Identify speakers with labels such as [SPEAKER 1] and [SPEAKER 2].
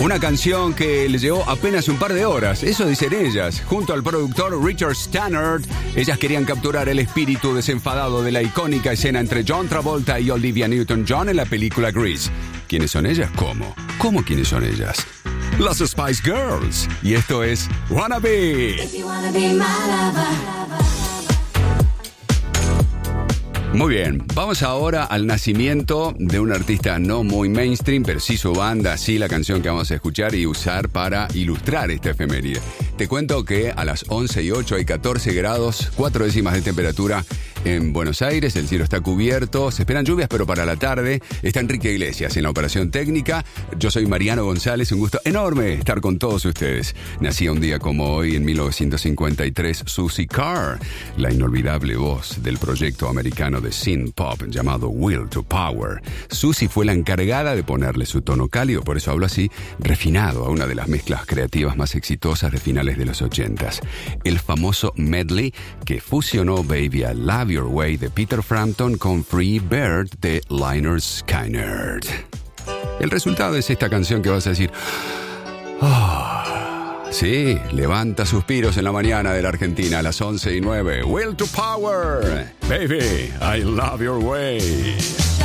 [SPEAKER 1] Una canción que le llevó apenas un par de horas, eso dicen ellas. Junto al productor Richard Stannard, ellas querían capturar el espíritu desenfadado de la icónica escena entre John Travolta y Olivia Newton-John en la película Grease. ¿Quiénes son ellas? ¿Cómo? ¿Cómo quiénes son ellas? Las Spice Girls. Y esto es Wanna Be.
[SPEAKER 2] If you wanna be my lover.
[SPEAKER 1] Muy bien, vamos ahora al nacimiento de un artista no muy mainstream, pero sí su banda, sí la canción que vamos a escuchar y usar para ilustrar esta efeméride. Te cuento que a las 11:08 hay 14 grados, 4 décimas de temperatura en Buenos Aires, el cielo está cubierto, se esperan lluvias, pero para la tarde está Enrique Iglesias en la operación técnica. Yo soy Mariano González, un gusto enorme estar con todos ustedes. Nacía un día como hoy, en 1953, Susie Carr, la inolvidable voz del proyecto americano de synth pop llamado Will to Power. Susie fue la encargada de ponerle su tono cálido, por eso hablo así, refinado a una de las mezclas creativas más exitosas de finales de los 80s. El famoso medley que fusionó Baby I Love Your Way de Peter Frampton con Free Bird de Lynyrd Skynyrd. El resultado es esta canción que vas a decir... Sí, levanta suspiros en la mañana de la Argentina a las 11:09. Will to Power, baby, I love your way.